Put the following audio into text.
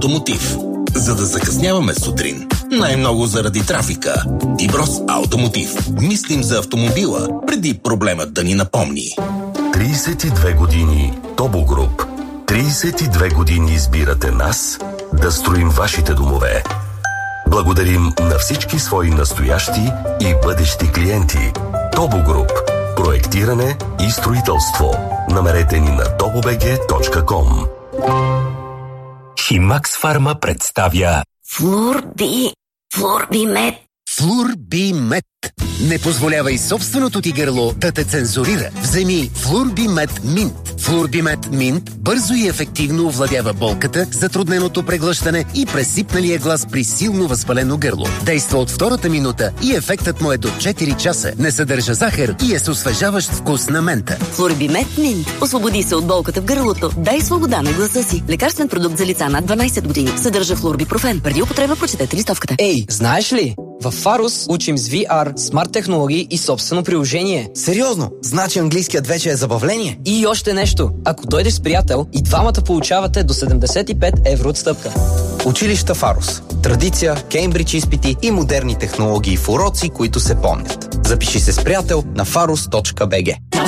Автомотив. За да закъсняваме сутрин, най-много заради трафика. Тиброс Автомотив. Мислим за автомобила, преди проблемът да ни напомни. 32 години Тобо Груп. 32 години избирате нас да строим вашите домове. Благодарим на всички свои настоящи и бъдещи клиенти. Тобо Груп. Проектиране и строителство. Намерете ни на tobobg.com. Химакс Фарма представя Флурбимет. Флурбимет. Не позволявай собственото ти гърло да те цензурира. Вземи Флурбимет Минт. Флурбимет Минт бързо и ефективно овладява болката, затрудненото преглъщане и пресипналия глас при силно възпалено гърло. Действа от втората минута и ефектът му е до 4 часа. Не съдържа захар и е с освежаващ вкус на мента. Флурбимет Минт. Освободи се от болката в гърлото. Дай свобода на гласа си. Лекарствен продукт за лица над 12 години. Съдържа флурбипрофен. Преди употреба прочетете листовката. Ей, знаеш ли? В Фарус учим с VR, смарт технологии и собствено приложение. Сериозно? Значи английският вече е забавление? И още нещо. Ако дойдеш с приятел, и двамата получавате до 75 евро отстъпка. Училища Фарус. Традиция, Кеймбридж изпити и модерни технологии в уроци, които се помнят. Запиши се с приятел на farus.bg.